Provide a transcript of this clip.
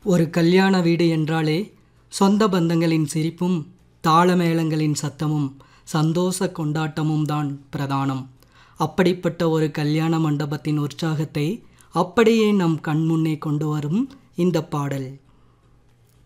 ஒரு கல்யாண வீடு என்றாலே சொந்த பந்தங்களின் சிரிப்பும் தாளமேளங்களின் சத்தமும் சந்தோஷ கொண்டாட்டமும் தான் பிரதானம். அப்படிப்பட்ட ஒரு கல்யாண மண்டபத்தின் உற்சாகத்தை அப்படியே நம் கண்முன்னே கொண்டு வரும் இந்த பாடல்.